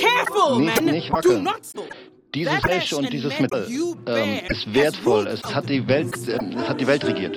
Careful, man! Nicht Do wackeln. not... Dieses Fleisch und dieses Metall ist wertvoll. Es hat die Welt regiert.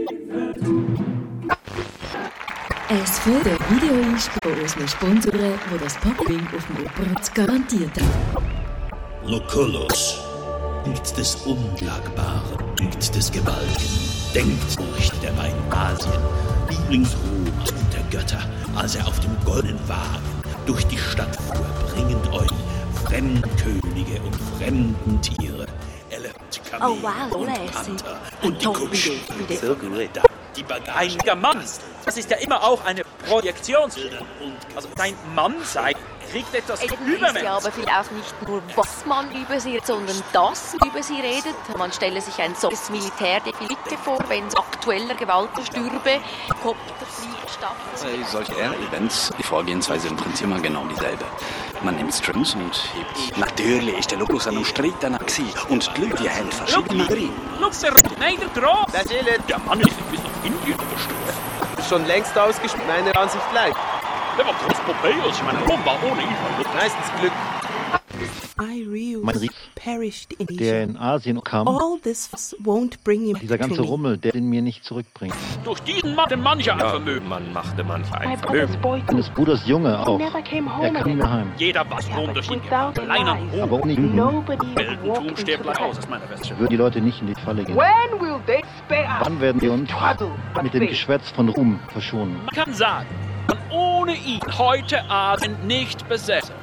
Es folgen Videoeinspiel von unseren Sponsoren, die das Popping auf dem Opernplatz garantiert haben. Lucullus, denkt des Unschlagbaren, denkt des Gewaltigen, denkt Furcht der beiden Asien, Lieblingsruhm der Götter, als er auf dem goldenen Wagen durch die Stadt fuhr, bringend euch Fremdenkönige und Fremdentiere, Kamel und Panther und die Kutschen. So gut. Die Bagage. Einiger Mann, das ist ja immer auch eine Projektionsfilm. Also dein Mann sei, kriegt etwas Es ist Übermensch. ja aber vielleicht nicht nur, was man über sie redet, sondern das über sie redet. Man stelle sich ein solches Militärdefilite vor, wenn es aktueller Gewaltstürbe, Kopterfliegen statt. Solche Events, die Vorgehensweise im Prinzip immer genau dieselbe. Man nimmt Strings und hebt. Natürlich ist der Lucullus an einem Streit danach gewesen. Und die Leute haben verschiedene drin. Nein, der Groß. Das Elend Der Mann ist bis nach Indien gestorben. ist schon längst ausgespielt, meiner Ansicht gleich. Der war groß Pompeius, ich meine, Rom war ohne ihn. Meistens Glück. Mein Ries, der in Asien kam, dieser ganze Rummel, der ihn mir nicht zurückbringt. Durch diesen machte mancher ein Vermögen. Man machte manch ein Vermögen. Meines Bruders Junge auch. Er kam nie mehr heim. Jeder was Rom durch ihn gebracht. Allein am Rom. Aber ohne Juden Heldentum stirbt gleich aus, aus meiner Weste. würden die Leute nicht in die Falle gehen. Wann werden wir uns mit dem Geschwätz von Ruhm verschonen? Man kann sagen, man ohne ihn heute Abend nicht besessen.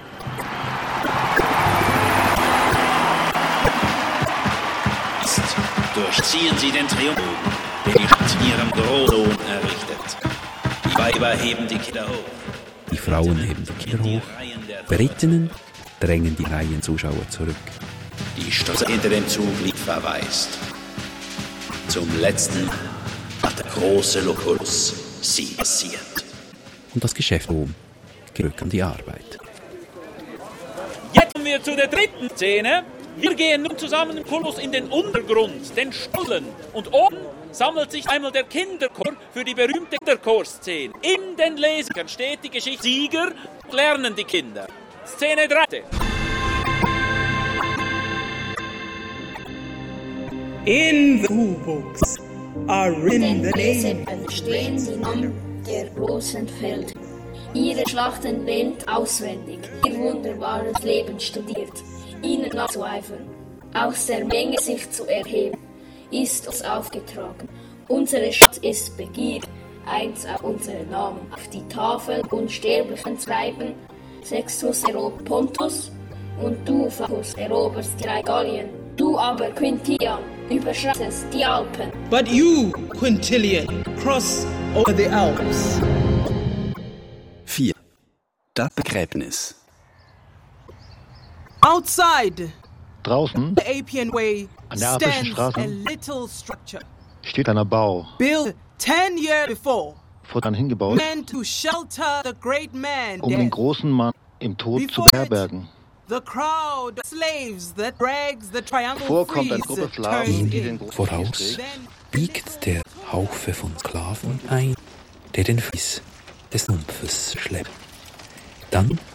Durchziehen sie den Triumph, den die Stadt ihrem Drohsohn errichtet. Die Weiber heben die Kinder hoch. Die Frauen heben die Kinder hoch. Berittenen drängen die Reihen Zuschauer zurück. Die Stosse hinter dem Zuglied verweist. Zum letzten hat der große Lucullus sie passiert. Und das Geschäft Rom gerückt an die Arbeit. Jetzt kommen wir zu der dritten Szene. Wir gehen nun zusammen mit Lucullus in den Untergrund, den Stollen. Und oben sammelt sich einmal der Kinderchor für die berühmte Kinderchorszene. In den Lesungen steht die Geschichte Sieger, lernen die Kinder. Szene 3. In the rule books are written the names. Stehen sie Namen der großen Felder. Ihre Schlachten lernt auswendig, ihr wunderbares Leben studiert. Ihnen nachzueifern, aus der Menge sich zu erheben, ist uns aufgetragen. Unsere Schatz ist Begier, eins auf unsere Namen, auf die Tafel Unsterblichen schreiben. Sextus erobert Pontus und du, Flaccus, eroberst die 3 Gallien. Du aber, Quintilian, überschreitest die Alpen. But you, Quintilian, cross over the Alps. 4. Das Begräbnis. Outside Draußen, the Appian Way an der Apischen stands Straße, a little structure steht ein Bau, built 10 years before, fortan hingebaut, meant to shelter the great man um den dead. großen Mann im Tod zu beherbergen. The crowd of slaves that drags the triumphal Vor kommt eine frieze Gruppe Slaven, die den turned großen Voraus Fries trägt. biegt der Haufe von Sklaven ein, der den Fries des Sumpfes schleppt. Dann